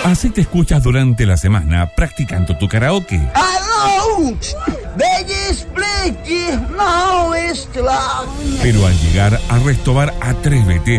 Así te escuchas durante la semana practicando tu karaoke. ¡Aló! Pero al llegar a Restobar, atrévete